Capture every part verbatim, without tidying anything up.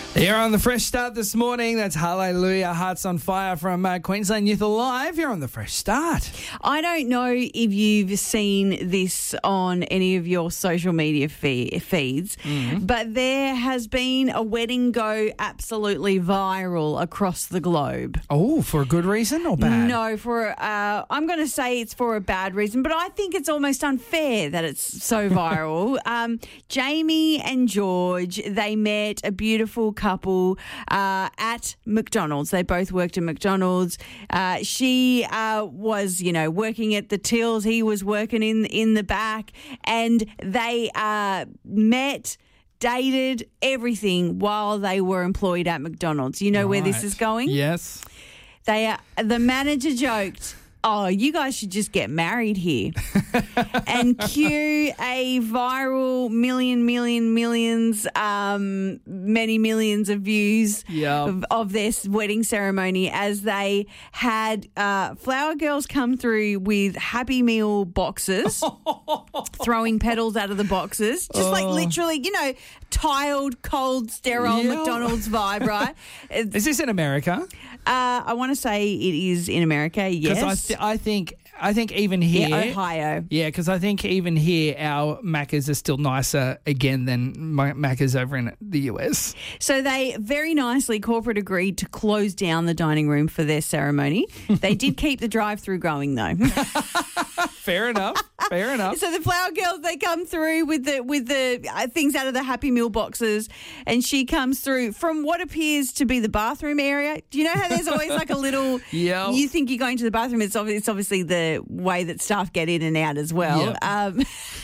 Here on the Fresh Start this morning, that's Hallelujah, Hearts on Fire from uh, Queensland Youth Alive. You're on the Fresh Start. I don't know if you've seen this on any of your social media fee- feeds, mm-hmm. but there has been a wedding go absolutely viral across the globe. Oh, for a good reason or bad? No, for uh, I'm going to say it's for a bad reason, but I think it's almost unfair that it's so viral. um, Jamie and George, they met a beautiful couple uh, at McDonald's. They both worked at McDonald's. Uh, she uh, was, you know, working at the tills. He was working in in the back, and they uh, met, dated, everything while they were employed at McDonald's. You know Right. where this is going? Yes. They uh, the manager joked, "Oh, you guys should just get married here," and cue a viral million, million, millions, um, many millions of views Yep. of, of their wedding ceremony as they had uh, flower girls come through with Happy Meal boxes, throwing petals out of the boxes, just like Oh. literally, you know, tiled, cold, sterile Yeah. McDonald's vibe, right? It's- Is this in America? uh, I want to say it is in America, yes. Because I, th- I think I think even here, yeah, Ohio. yeah, because I think even here our Maccas are still nicer again than my Maccas over in the U S. So they very nicely, corporate agreed to close down the dining room for their ceremony. They did keep the drive-through going though. Fair enough. Fair enough. So the flower girls, they come through with the with the uh, things out of the Happy Meal boxes, and she comes through from what appears to be the bathroom area. Do you know how there's always like a little? Yeah. You think you're going to the bathroom. It's obviously, it's obviously the way that staff get in and out as well. Yep. Um,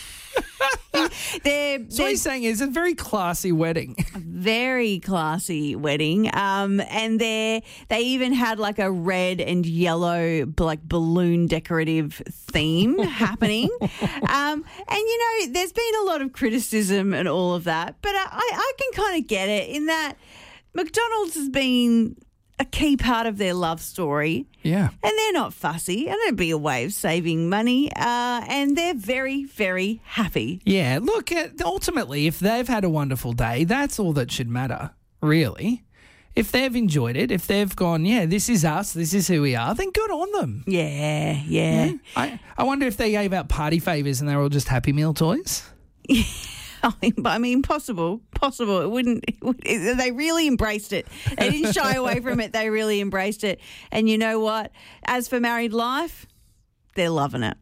they're, So what they're he's saying is a very classy wedding. very classy wedding. Um, and they they even had like a red and yellow like balloon decorative theme happening. Um, and you know, there's been a lot of criticism and all of that, but I, I can kind of get it in that McDonald's has been a key part of their love story. Yeah. And they're not fussy, and it'd be a way of saving money. Uh, and they're very, very happy. Yeah, look, uh, ultimately, if they've had a wonderful day, that's all that should matter, really. If they've enjoyed it, if they've gone, yeah, this is us, this is who we are, then good on them. Yeah, yeah. I, I wonder if they gave out party favours and they were all just Happy Meal toys. I mean, I mean, possible, possible. It wouldn't. It would, it, they really embraced it. They didn't shy away from it. They really embraced it. And you know what? As for married life, they're loving it.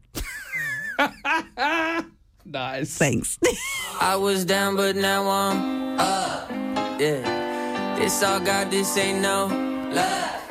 Nice. Thanks. I was down, but now I'm up. Yeah, this all God, this ain't no love.